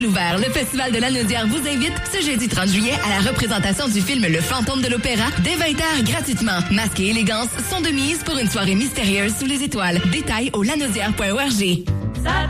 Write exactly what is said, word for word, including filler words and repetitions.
Ouvert, le Festival de Lanaudière vous invite ce jeudi trente juillet à la représentation du film Le Fantôme de l'Opéra dès vingt heures gratuitement. Masque et élégance sont de mise pour une soirée mystérieuse sous les étoiles. Détails au lanaudière point org.